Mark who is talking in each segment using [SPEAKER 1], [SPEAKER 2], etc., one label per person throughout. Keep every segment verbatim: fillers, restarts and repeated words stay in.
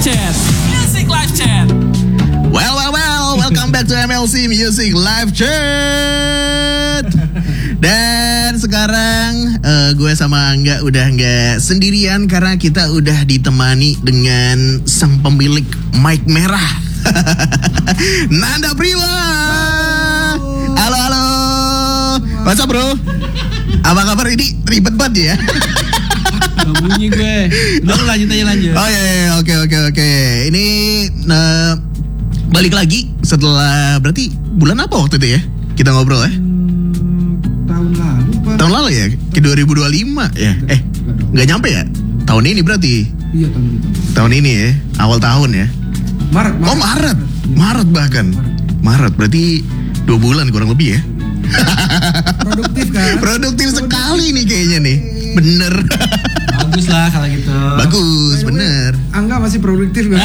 [SPEAKER 1] Chat, Music Live Chat.
[SPEAKER 2] Well, well, well, welcome back to M L C Music Live Chat. Dan sekarang uh, gue sama Angga udah nggak sendirian karena kita udah ditemani dengan sang pemilik mic merah, Nanda Priwa. Halo, halo. What's up, bro? Apa kabar? Ini ribet banget ya.
[SPEAKER 1] Gak bunyi gue. Udah lanjut aja lanjut.
[SPEAKER 2] Oh iya, iya, oke oke oke. Ini uh, balik lagi setelah berarti bulan apa waktu itu ya? Kita ngobrol ya?
[SPEAKER 3] Hmm, tahun lalu Pak.
[SPEAKER 2] Tahun lalu ya? Ke dua ribu dua puluh lima ya? Eh, nggak nyampe ya? Tahun ini berarti?
[SPEAKER 3] Iya tahun ini.
[SPEAKER 2] Tahun ini ya? Awal tahun ya?
[SPEAKER 3] Maret. Maret.
[SPEAKER 2] Oh Maret, Maret bahkan. Maret berarti dua bulan kurang lebih ya?
[SPEAKER 3] Produktif kan?
[SPEAKER 2] Produktif sekali nih kayaknya nih. Bener.
[SPEAKER 1] Bagus lah kalau gitu.
[SPEAKER 2] Bagus, bener.
[SPEAKER 3] Angga masih produktif kan?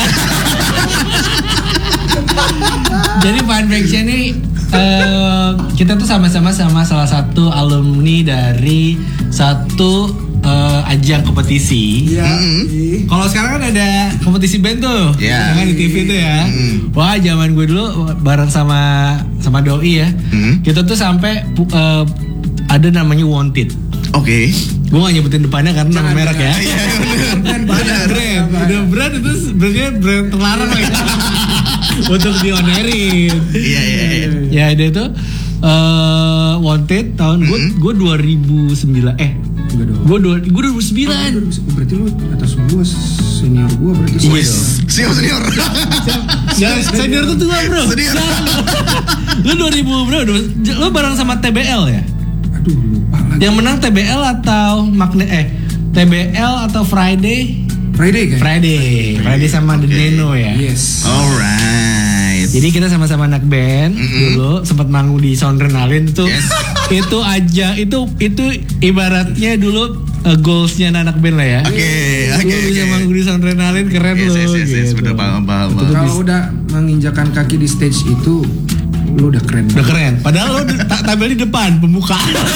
[SPEAKER 1] Jadi Fun Facts ini uh, kita tuh sama-sama sama salah satu alumni dari satu uh, ajang kompetisi.
[SPEAKER 3] Iya.
[SPEAKER 2] Mm-hmm.
[SPEAKER 1] Kalau sekarang kan ada kompetisi band tuh,
[SPEAKER 2] Iya.
[SPEAKER 1] kan di T V tuh ya.
[SPEAKER 2] Mm.
[SPEAKER 1] Wah, zaman gue dulu bareng sama sama doi ya.
[SPEAKER 2] Mm.
[SPEAKER 1] Kita tuh sampai uh, ada namanya Wanted.
[SPEAKER 2] Oke.
[SPEAKER 1] Gue gak nyebutin depannya karena nama
[SPEAKER 3] Jangan,
[SPEAKER 1] merek ya.
[SPEAKER 3] jangan.
[SPEAKER 2] Iya,
[SPEAKER 3] Brand,
[SPEAKER 2] bener.
[SPEAKER 1] Brand, udah brand itu sebenarnya brand terlarang lagi untuk dionerin.
[SPEAKER 2] Iya, iya, iya.
[SPEAKER 1] Ya dia itu uh, Wanted tahun gue
[SPEAKER 2] Mm-hmm.
[SPEAKER 1] gue dua ribu sembilan eh
[SPEAKER 3] Enggak dong.
[SPEAKER 1] gue dua gue dua ribu sembilan.
[SPEAKER 3] Oh, berarti lu atas gua senior gua berarti.
[SPEAKER 1] Iya
[SPEAKER 2] Wis,
[SPEAKER 1] dong.
[SPEAKER 2] senior senior.
[SPEAKER 1] Ya, senior tuh tua bro.
[SPEAKER 2] Senior.
[SPEAKER 1] Lu dua ribu bro, lu bareng sama T B L ya?
[SPEAKER 3] Aduh lupa lagi.
[SPEAKER 1] Yang menang T B L atau Magne eh T B L atau Friday?
[SPEAKER 3] Friday kan?
[SPEAKER 1] Friday, Friday sama The
[SPEAKER 2] Oke.
[SPEAKER 1] Neno ya.
[SPEAKER 3] Yes.
[SPEAKER 2] Alright.
[SPEAKER 1] Jadi kita sama-sama anak band
[SPEAKER 2] Mm-mm.
[SPEAKER 1] dulu sempat manggung di Soundrenalin tuh.
[SPEAKER 2] Yes.
[SPEAKER 1] Itu aja itu itu ibaratnya dulu uh, goalsnya anak band lah ya.
[SPEAKER 2] Oke,
[SPEAKER 1] Lu
[SPEAKER 2] oke,
[SPEAKER 1] bisa
[SPEAKER 2] oke.
[SPEAKER 1] manggung di Soundrenalin keren
[SPEAKER 2] Yes,
[SPEAKER 1] loh.
[SPEAKER 2] yes, yes, yes,
[SPEAKER 1] gitu.
[SPEAKER 2] bener, paham, paham, paham.
[SPEAKER 3] Kalau udah menginjakan kaki di stage itu, lu udah keren.
[SPEAKER 1] Udah keren. Padahal lo de- ta- tampil di depan pembuka.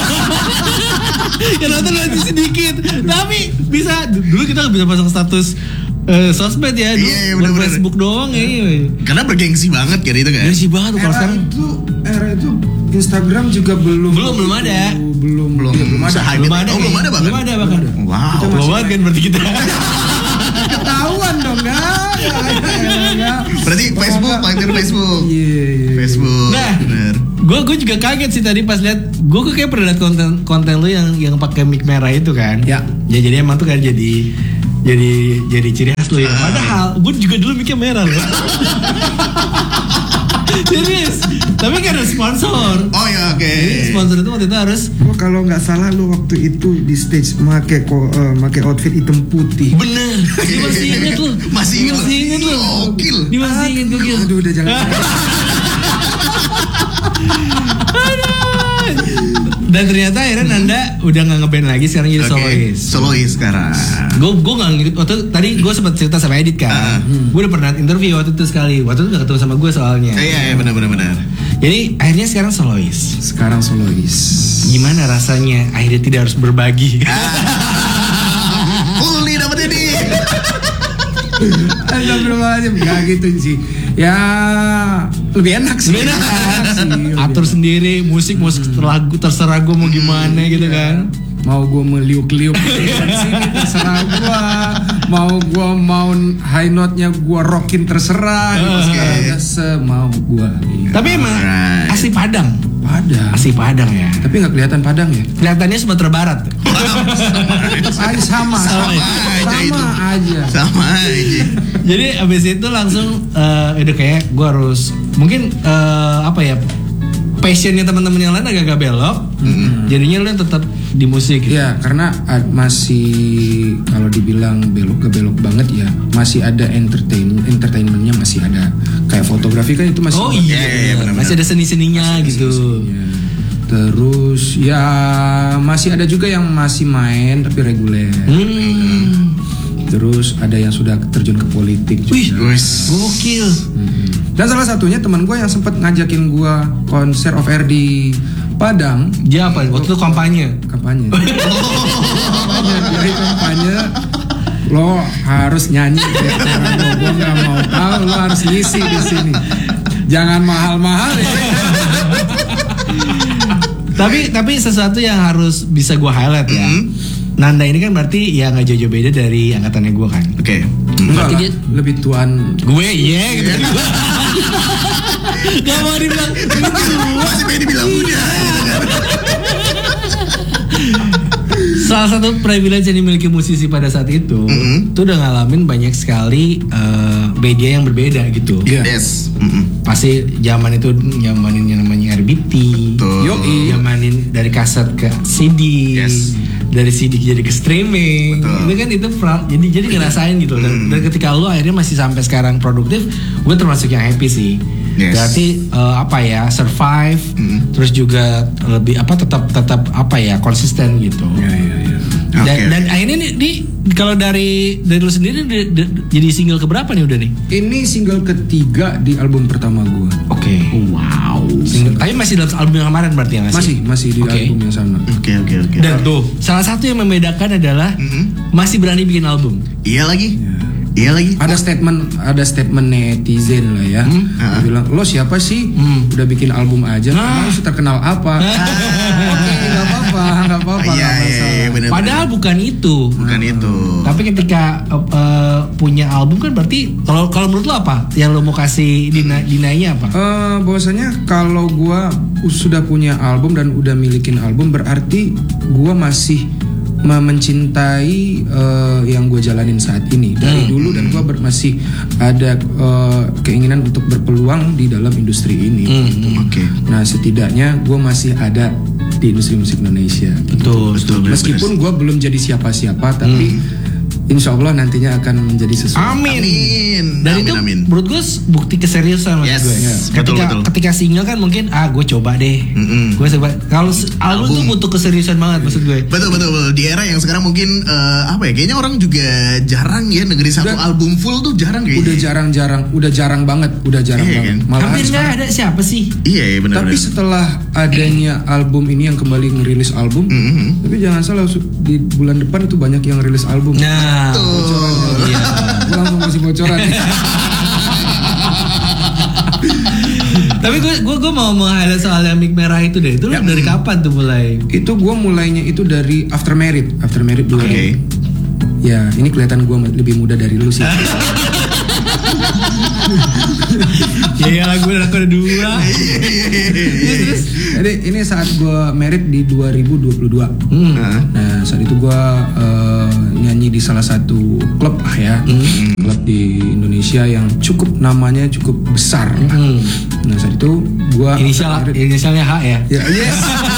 [SPEAKER 1] Ya nonton nanti sedikit. Tapi bisa dulu kita bisa pasang status eh, sosmed ya. Dulu
[SPEAKER 2] Iya, iya,
[SPEAKER 1] buat
[SPEAKER 2] bener-bener.
[SPEAKER 1] Facebook doang ya. Iya.
[SPEAKER 2] Karena bergengsi banget kayak itu kan.
[SPEAKER 1] Ya sih banget tuh kalau
[SPEAKER 3] Era
[SPEAKER 1] sekarang.
[SPEAKER 3] itu, era itu Instagram juga belum.
[SPEAKER 1] Belum, belum ada.
[SPEAKER 3] Belum,
[SPEAKER 2] Belum,
[SPEAKER 3] iya, belum ada.
[SPEAKER 2] se-hype
[SPEAKER 1] Belum
[SPEAKER 2] itu.
[SPEAKER 1] ada.
[SPEAKER 2] Oh, belum
[SPEAKER 1] nih.
[SPEAKER 2] ada bahkan.
[SPEAKER 1] Belum ada bahkan.
[SPEAKER 2] Wow.
[SPEAKER 3] Kita
[SPEAKER 1] Belum banget kan berarti kita.
[SPEAKER 3] Ketahuan dong, enggak?
[SPEAKER 2] Berarti Facebook, paling Facebook.
[SPEAKER 3] Iya, iya.
[SPEAKER 2] Facebook.
[SPEAKER 1] Nah.
[SPEAKER 2] Bener.
[SPEAKER 1] Gue gue juga kaget sih tadi pas lihat. Gue kayak pernah lihat konten konten lu yang yang pakai mic merah itu kan.
[SPEAKER 3] Ya.
[SPEAKER 1] Ya jadi emang tuh kan jadi jadi jadi ciri khas lu ya.
[SPEAKER 2] Ah.
[SPEAKER 1] Padahal gue juga dulu mic merah loh. Serius. Tapi kan ada sponsor.
[SPEAKER 2] Oh ya, oke.
[SPEAKER 1] Jadi sponsor itu waktu itu harus
[SPEAKER 3] Gua kalau nggak salah lu waktu itu di stage make ko, uh, make outfit hitam putih.
[SPEAKER 1] bener. Dia masih inget lu.
[SPEAKER 2] Masih
[SPEAKER 1] Dia
[SPEAKER 2] inget.
[SPEAKER 1] masih inget lu.
[SPEAKER 2] Gokil.
[SPEAKER 1] Dia masih inget gokil.
[SPEAKER 3] Aduh udah jangan.
[SPEAKER 1] Dan ternyata akhirnya Nanda udah nggak ngeband lagi, sekarang jadi
[SPEAKER 2] Oke,
[SPEAKER 1] solois.
[SPEAKER 2] solois sekarang.
[SPEAKER 1] Gue gue nggak ngikut waktu tadi gue sempat cerita sama Edit kan.
[SPEAKER 2] Uh.
[SPEAKER 1] Gue udah pernah interview waktu itu sekali. Waktu itu nggak ketemu sama gue soalnya.
[SPEAKER 2] Iya, iya, benar benar benar.
[SPEAKER 1] Jadi akhirnya sekarang solois.
[SPEAKER 3] Sekarang solois.
[SPEAKER 1] Gimana rasanya akhirnya tidak harus berbagi?
[SPEAKER 2] Full nih dapat ini.
[SPEAKER 3] Astagfirullahaladzim. Gak gitu sih. Ya lebih enak sih.
[SPEAKER 1] Lebih enak kan?
[SPEAKER 3] sih, lebih
[SPEAKER 1] Atur
[SPEAKER 3] enak.
[SPEAKER 1] sendiri musik musik lagu terserah gue mau gimana gitu kan.
[SPEAKER 3] Mau gue meliuk-liuk di sini terserah gue. Mau gue mau high note-nya gue rockin terserah. Gitu.
[SPEAKER 2] Oke.
[SPEAKER 3] Semau gue.
[SPEAKER 1] Tapi emang
[SPEAKER 2] Alright.
[SPEAKER 1] asli Padang.
[SPEAKER 3] Padang.
[SPEAKER 1] Asli Padang ya.
[SPEAKER 3] Tapi nggak kelihatan Padang ya?
[SPEAKER 1] Kelihatannya Sumatera Barat.
[SPEAKER 3] Tetap aja sama.
[SPEAKER 2] Sama aja itu.
[SPEAKER 3] Sama aja.
[SPEAKER 2] Sama aja.
[SPEAKER 1] Jadi abis itu langsung uh, udah kayak gue harus mungkin uh, apa ya passionnya teman-teman yang lain agak-agak belok.
[SPEAKER 2] Mm-hmm.
[SPEAKER 1] Jadinya lu tetap di musik. Gitu.
[SPEAKER 3] Ya karena uh, masih kalau dibilang belok gak belok banget ya masih ada entertain entertainmentnya masih ada kayak fotografi kan itu masih
[SPEAKER 1] Oh
[SPEAKER 2] Iya,
[SPEAKER 1] iya,
[SPEAKER 2] iya, iya, benar-benar.
[SPEAKER 1] masih ada seni-seninya gitu.
[SPEAKER 3] seni-seninya. Terus ya masih ada juga yang masih main tapi reguler.
[SPEAKER 1] Hmm.
[SPEAKER 3] Terus ada yang sudah terjun ke politik juga.
[SPEAKER 1] Wih,
[SPEAKER 2] Wis.
[SPEAKER 1] gokil.
[SPEAKER 3] Mhm. Dan salah satunya teman gue yang sempat ngajakin gue konser off air di Padang.
[SPEAKER 1] Dia apa? Waktu itu kampanye.
[SPEAKER 3] Kampanye. Kampanye, jadi kampanye. Lo harus nyanyi kayak orang lo. Gue nggak mau tahu. Lo harus ngisi di sini. Jangan mahal-mahal ya.
[SPEAKER 1] Tapi tapi sesuatu yang harus bisa gue highlight ya.
[SPEAKER 2] Mm.
[SPEAKER 1] Nanda ini kan berarti ya nggak jauh-jauh beda dari angkatannya gue kan.
[SPEAKER 2] Oke.
[SPEAKER 3] Enggak
[SPEAKER 1] Berarti
[SPEAKER 3] lah,
[SPEAKER 1] dia-
[SPEAKER 3] lebih tuan.
[SPEAKER 1] Gue iya gitu. Gak mau dibilang
[SPEAKER 2] Masih pengen dibilang muda.
[SPEAKER 1] salah satu privilege yang dimiliki musisi pada saat itu,
[SPEAKER 2] Mm-hmm.
[SPEAKER 1] tuh udah ngalamin banyak sekali eh, media yang berbeda gitu.
[SPEAKER 3] Iya.
[SPEAKER 2] Yes. Mm-mm.
[SPEAKER 1] Pasti zaman itu zamanin yang namanya R B T,
[SPEAKER 2] Betul.
[SPEAKER 3] Yoi.
[SPEAKER 1] zamanin dari kaset ke C D,
[SPEAKER 2] Yes.
[SPEAKER 1] dari C D jadi ke streaming.
[SPEAKER 2] Betul.
[SPEAKER 1] Itu kan itu pra- jadi jadi ngerasain gitu. Dan,
[SPEAKER 2] Mm.
[SPEAKER 1] dan ketika lu akhirnya masih sampai sekarang produktif, gue termasuk yang happy sih.
[SPEAKER 2] Yes.
[SPEAKER 1] Berarti eh, apa ya, survive,
[SPEAKER 2] Mm.
[SPEAKER 1] terus juga lebih apa tetap tetap apa ya konsisten gitu.
[SPEAKER 3] Ya, ya, ya.
[SPEAKER 1] Dan,
[SPEAKER 2] Oke.
[SPEAKER 1] dan akhirnya nih, nih kalau dari dari lu sendiri di- di- jadi single keberapa nih udah nih?
[SPEAKER 3] Ini single ketiga di album pertama gue.
[SPEAKER 1] Oke. Wow. Single, tapi masih dalam album yang kemarin berarti ya nggak sih?
[SPEAKER 3] Masih, masih di
[SPEAKER 1] Oke.
[SPEAKER 3] album yang sama.
[SPEAKER 2] Oke oke oke.
[SPEAKER 1] Dan tuh salah satu yang membedakan adalah
[SPEAKER 2] Mhm.
[SPEAKER 1] masih berani bikin album.
[SPEAKER 2] Iya lagi. Iya lagi.
[SPEAKER 3] Ada statement, ada statement netizen lah ya.
[SPEAKER 1] Hmm.
[SPEAKER 3] Dia bilang, lo siapa sih?
[SPEAKER 1] Hmm.
[SPEAKER 3] Udah bikin album aja.
[SPEAKER 1] Ah.
[SPEAKER 3] Emang terkenal apa? Oke, nggak apa-apa, nggak apa-apa.
[SPEAKER 2] Iya
[SPEAKER 3] nggak
[SPEAKER 2] iya
[SPEAKER 3] masalah.
[SPEAKER 2] iya benar.
[SPEAKER 1] Padahal bukan itu.
[SPEAKER 2] bukan itu.
[SPEAKER 1] Tapi ketika uh, uh, punya album kan berarti kalau kalau menurut lo apa? Yang lo mau kasih dina, dinanya apa?
[SPEAKER 3] Eh, bahwasanya kalau gua sudah punya album dan udah milikin album berarti gua masih me- mencintai eh, yang gue jalanin saat ini dari dulu dan gue masih ada eh, keinginan untuk berpeluang di dalam industri ini. gitu.
[SPEAKER 2] Oke.
[SPEAKER 3] Nah setidaknya gue masih ada di industri musik Indonesia.
[SPEAKER 1] Betul.
[SPEAKER 2] Betul.
[SPEAKER 3] Meskipun gue belum jadi siapa-siapa tapi insya Allah nantinya akan menjadi sesuatu.
[SPEAKER 1] Amin.
[SPEAKER 2] Amin.
[SPEAKER 1] Dan
[SPEAKER 2] Amin,
[SPEAKER 1] itu
[SPEAKER 2] amin.
[SPEAKER 1] menurut gue bukti keseriusan maksud
[SPEAKER 2] Yes,
[SPEAKER 1] gue.
[SPEAKER 2] yes.
[SPEAKER 1] Ketika
[SPEAKER 2] Betul, betul.
[SPEAKER 1] ketika single kan mungkin ah gue coba deh.
[SPEAKER 2] Mm-mm.
[SPEAKER 1] Gue coba. Kalau s- album tuh
[SPEAKER 2] Album.
[SPEAKER 1] butuh keseriusan banget maksud gue.
[SPEAKER 2] Betul betul betul. Di era yang sekarang mungkin eh, apa ya? Kayaknya orang juga jarang ya negeri satu
[SPEAKER 3] Udah-
[SPEAKER 2] album full tuh jarang kayaknya.
[SPEAKER 3] Udah jarang-jarang, udah jarang banget, udah jarang
[SPEAKER 2] Iya,
[SPEAKER 3] banget.
[SPEAKER 2] kan?
[SPEAKER 3] Malahan
[SPEAKER 1] Hampir nggak
[SPEAKER 3] sekarang-
[SPEAKER 1] ada siapa sih?
[SPEAKER 2] Iya iya benar.
[SPEAKER 3] Tapi
[SPEAKER 2] benar.
[SPEAKER 3] setelah adanya album ini yang kembali ngerilis album,
[SPEAKER 2] Mm-mm.
[SPEAKER 3] tapi jangan salah su- di bulan depan itu banyak yang rilis album.
[SPEAKER 1] Nah,
[SPEAKER 2] Betul.
[SPEAKER 1] iya.
[SPEAKER 3] Gue langsung kasih bocoran.
[SPEAKER 1] Tapi gue gue gue mau meng-highlight soal yang mic merah itu deh. Itu lu
[SPEAKER 3] Ya.
[SPEAKER 1] dari kapan tuh mulai?
[SPEAKER 3] Itu gue mulainya itu dari After Merit, After Merit dua ribu.
[SPEAKER 2] Oke.
[SPEAKER 3] Ya, ini kelihatan gue lebih muda dari lu sih.
[SPEAKER 1] Ya lagu aku ada dua. Terus, terus.
[SPEAKER 3] Jadi ini saat gue merit di dua ribu dua puluh dua.
[SPEAKER 1] Hmm.
[SPEAKER 2] Nah,
[SPEAKER 3] Nah saat itu gue eh, nyanyi di salah satu klub lah ya, klub di Indonesia yang cukup namanya cukup besar. lah.
[SPEAKER 1] Hmm.
[SPEAKER 3] Nah saat itu gue
[SPEAKER 1] Inisial inisialnya H ya.
[SPEAKER 3] Ya, yes.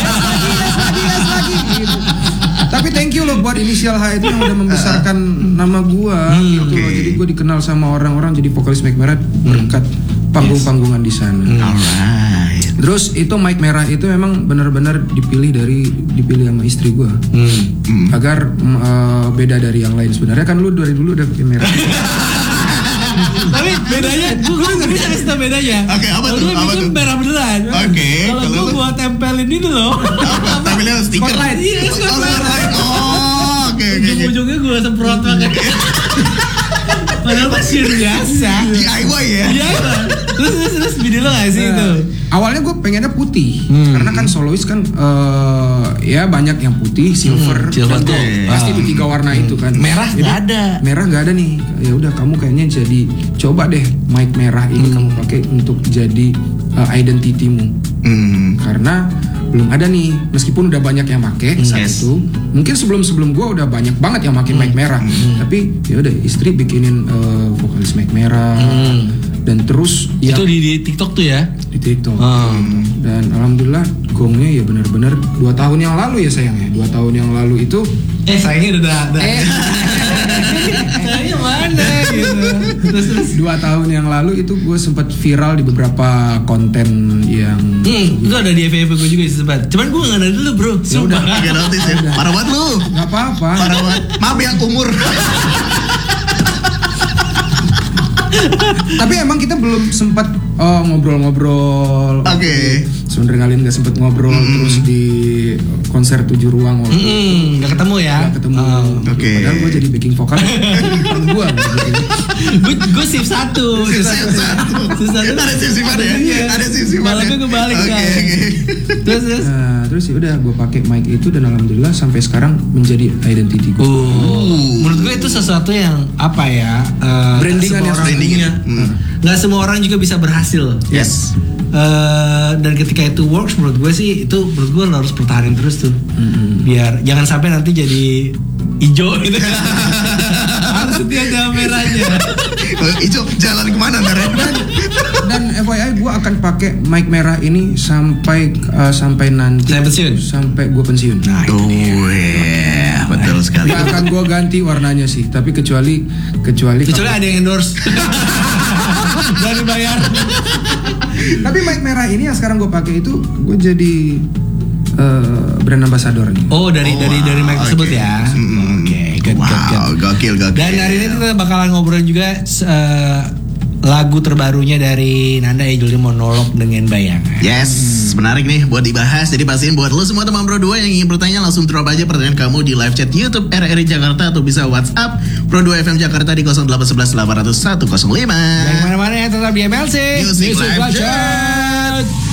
[SPEAKER 3] Gitu. Tapi thank you loh buat inisial H itu yang udah membesarkan nama gua gitu loh.
[SPEAKER 2] oke.
[SPEAKER 3] Jadi gua dikenal sama orang-orang jadi vokalis Mike Merah berkat panggung-panggungan di sana.
[SPEAKER 2] alright.
[SPEAKER 3] Terus itu Mike Merah itu memang benar-benar dipilih dari dipilih sama istri gua.
[SPEAKER 1] Hmm.
[SPEAKER 3] Agar mm, eh, beda dari yang lain sebenarnya kan lu dari dulu udah pakai merah.
[SPEAKER 1] Tapi bedanya, gue gue bisa kasih tau bedanya.
[SPEAKER 2] Oke, apa
[SPEAKER 1] Kalau
[SPEAKER 2] tuh?
[SPEAKER 1] gue
[SPEAKER 2] Apa
[SPEAKER 1] bikin
[SPEAKER 2] tuh?
[SPEAKER 1] merah beneran.
[SPEAKER 2] Oke,
[SPEAKER 1] Kalau
[SPEAKER 2] kalau
[SPEAKER 1] gue
[SPEAKER 2] lu-
[SPEAKER 1] buat tempelin ini loh.
[SPEAKER 2] Apa? Tampilnya stiker.
[SPEAKER 1] Spotlight. Iya,
[SPEAKER 2] Oh,
[SPEAKER 1] spotlight.
[SPEAKER 2] spotlight. Oh, oke oke. oke.
[SPEAKER 1] Ujung-ujungnya gue semprot pakai. Padahal masih biasa.
[SPEAKER 2] D I Y ya.
[SPEAKER 1] Iya. Terus terus terus video lo gak sih itu?
[SPEAKER 3] Awalnya gue pengennya putih
[SPEAKER 1] Hmm.
[SPEAKER 3] karena kan solois kan eh, ya banyak yang putih, silver,
[SPEAKER 1] Hmm, silver
[SPEAKER 3] dan
[SPEAKER 1] gold.
[SPEAKER 3] gold. Pasti
[SPEAKER 1] Ah.
[SPEAKER 3] itu tiga warna itu kan.
[SPEAKER 1] Merah
[SPEAKER 3] Jadi,
[SPEAKER 1] nggak ada.
[SPEAKER 3] Merah nggak ada nih. Ya udah kamu kayaknya jadi coba deh mic merah ini
[SPEAKER 1] Hmm.
[SPEAKER 3] kamu pakai untuk jadi uh, identitimu.
[SPEAKER 2] Hmm.
[SPEAKER 3] Karena belum ada nih, meskipun udah banyak yang pakai saat
[SPEAKER 2] Yes.
[SPEAKER 3] itu. Mungkin sebelum sebelum gue udah banyak banget yang pakai mic merah. Tapi ya udah istri bikinin uh, vokalis mic merah dan terus ya
[SPEAKER 1] Itu di, di TikTok tuh ya?
[SPEAKER 3] di TikTok.
[SPEAKER 1] Hmm.
[SPEAKER 3] Dan alhamdulillah gongnya ya benar-benar dua tahun yang lalu ya sayangnya. Dua tahun yang lalu itu
[SPEAKER 1] Eh sayangnya udah udah.
[SPEAKER 3] eh
[SPEAKER 1] Sayangnya mana gitu. Terus terus.
[SPEAKER 3] dua tahun yang lalu itu gue sempat viral di beberapa konten yang
[SPEAKER 1] Hmm, itu ada di F V P gue juga sih sempat. Cuman gue nggak ada dulu bro. Sumpah.
[SPEAKER 2] Gak notice ya. Parah banget lu.
[SPEAKER 3] nggak apa-apa.
[SPEAKER 2] Parah banget. Maaf ya umur.
[SPEAKER 3] Tapi emang kita belum sempat oh, ngobrol-ngobrol.
[SPEAKER 2] Oke.
[SPEAKER 3] Soundrenalin nggak sempet ngobrol,
[SPEAKER 2] Hmm.
[SPEAKER 3] terus di konser tujuh ruang waktu itu
[SPEAKER 1] Hmm, nggak ketemu ya?
[SPEAKER 3] nggak ketemu.
[SPEAKER 1] Oh.
[SPEAKER 2] Oke.
[SPEAKER 3] Padahal gue jadi backing vokal di depan gue.
[SPEAKER 1] Gue gue shift satu.
[SPEAKER 2] Shift satu.
[SPEAKER 1] Shift satu.
[SPEAKER 2] Ada shift-shiftan ya?
[SPEAKER 1] Iya.
[SPEAKER 2] Ada shift-shiftan
[SPEAKER 1] Malah
[SPEAKER 2] ya?
[SPEAKER 1] gue kebalik
[SPEAKER 2] Oke,
[SPEAKER 1] kan.
[SPEAKER 2] oke.
[SPEAKER 1] Terus terus.
[SPEAKER 3] Nah, terus ya udah gue pakai mic itu dan alhamdulillah sampai sekarang menjadi identity gue.
[SPEAKER 1] Oh, menurut gue itu sesuatu yang apa ya? eh,
[SPEAKER 3] Brandingan
[SPEAKER 1] semua
[SPEAKER 3] yang
[SPEAKER 1] orang
[SPEAKER 2] branding
[SPEAKER 1] punya.
[SPEAKER 2] ya. Hmm.
[SPEAKER 1] Nggak semua orang juga bisa berhasil.
[SPEAKER 2] Yes.
[SPEAKER 1] Eh, dan ketika itu works, menurut gue sih itu menurut gue lo harus pertahanin terus tuh. Biar jangan sampai nanti jadi hijau gitu. Harus setia sama merahnya.
[SPEAKER 2] Ijo jalan kemana Naren?
[SPEAKER 3] Dan F Y I gue akan pakai mic merah ini sampai uh, sampai nanti
[SPEAKER 1] Saya pensiun.
[SPEAKER 3] sampai gue pensiun.
[SPEAKER 1] Nah,
[SPEAKER 2] Oh iya, betul sekali.
[SPEAKER 3] Gak akan gue ganti warnanya sih, tapi kecuali kecuali
[SPEAKER 1] kecuali
[SPEAKER 3] kalau-
[SPEAKER 1] ada yang endorse. Dan dibayar.
[SPEAKER 3] Tapi mic merah ini yang sekarang gue pakai itu gue jadi uh, brand ambassadornya.
[SPEAKER 1] Oh, dari
[SPEAKER 2] Oh,
[SPEAKER 1] dari dari mic
[SPEAKER 2] wow,
[SPEAKER 1] tersebut
[SPEAKER 2] oke.
[SPEAKER 1] ya.
[SPEAKER 2] Hmm.
[SPEAKER 1] Oke, good, good,
[SPEAKER 2] Wow,
[SPEAKER 1] good.
[SPEAKER 2] gokil gokil.
[SPEAKER 1] Dan hari ini kita bakalan ngobrol juga eh, lagu terbarunya dari Nanda ya, judulnya Monolog dengan Bayangan.
[SPEAKER 2] Yes, menarik nih buat dibahas. Jadi pastiin buat lo semua teman Pro dua yang ingin bertanya langsung drop aja pertanyaan kamu di live chat YouTube R R I Jakarta atau bisa WhatsApp Pro dua F M Jakarta di nol delapan satu satu delapan nol satu satu nol lima.
[SPEAKER 1] Yang mana-mana ya tetap di M L C
[SPEAKER 2] Music Live
[SPEAKER 1] Live
[SPEAKER 2] Chat.
[SPEAKER 1] Chat.